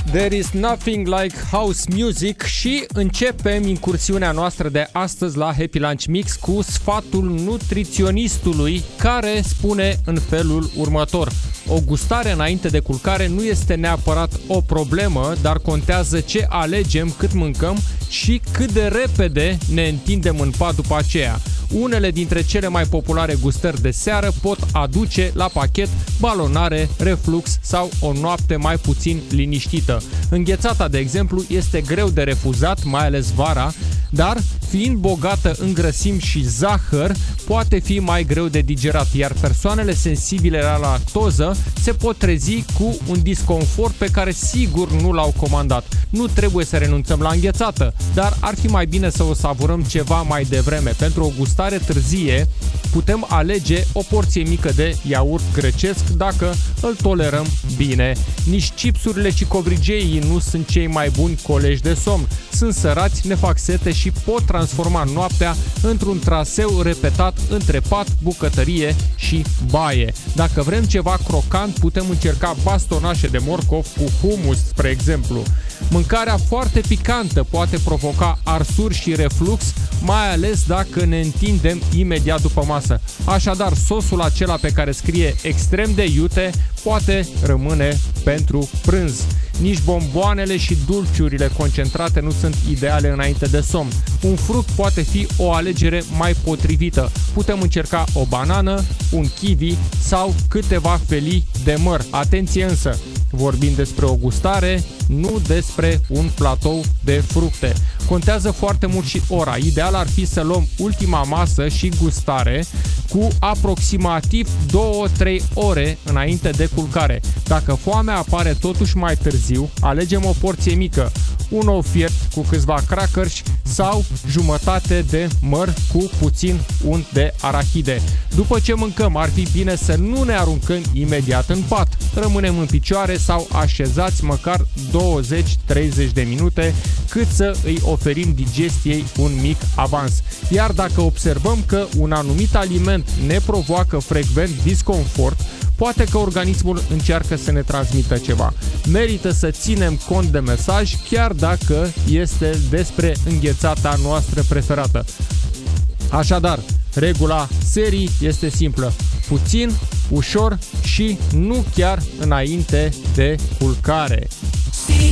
There is nothing like house music și începem incursiunea noastră de astăzi la Happy Lunch Mix cu sfatul nutriționistului care spune în felul următor. O gustare înainte de culcare nu este neapărat o problemă, dar contează ce alegem, cât mâncăm și cât de repede ne întindem în pat după aceea. Unele dintre cele mai populare gustări de seară pot aduce la pachet balonare, reflux sau o noapte mai puțin liniștită. Înghețata, de exemplu, este greu de refuzat, mai ales vara, dar fiind bogată în grăsimi și zahăr, poate fi mai greu de digerat, iar persoanele sensibile la lactoză se pot trezi cu un disconfort pe care sigur nu l-au comandat. Nu trebuie să renunțăm la înghețată, dar ar fi mai bine să o savurăm ceva mai devreme. Pentru o gustare târzie putem alege o porție mică de iaurt grecesc dacă îl tolerăm bine. Nici chipsurile și covrigeii nu sunt cei mai buni colegi de somn. Sunt sărați, ne fac sete și pot transforma noaptea într-un traseu repetat între pat, bucătărie și baie. Dacă vrem ceva crocant, putem încerca bastonașe de morcov cu humus, spre exemplu. Mâncarea foarte picantă poate provoca arsuri și reflux, mai ales dacă ne întindem imediat după masă. Așadar, sosul acela pe care scrie extrem de iute poate rămâne pentru prânz. Nici bomboanele și dulciurile concentrate nu sunt ideale înainte de somn. Un fruct poate fi o alegere mai potrivită. Putem încerca o banană, un kiwi sau câteva felii de măr. Atenție însă! Vorbim despre o gustare, nu despre un platou de fructe. Contează foarte mult și ora. Ideal ar fi să luăm ultima masă și gustare cu aproximativ 2-3 ore înainte de culcare. Dacă foamea apare totuși mai târziu, alegem o porție mică, un ou fiert cu câțiva crackers sau jumătate de măr cu puțin unt de arahide. După ce mâncăm, ar fi bine să nu ne aruncăm imediat în pat. Rămânem în picioare sau așezați măcar 20-30 de minute cât să îi oferim digestiei un mic avans. Iar dacă observăm că un anumit aliment ne provoacă frecvent disconfort, poate că organismul încearcă să ne transmită ceva. Merită să ținem cont de mesaj, chiar dacă este despre înghețata noastră preferată. Așadar, regula serii este simplă. Puțin, ușor și nu chiar înainte de culcare.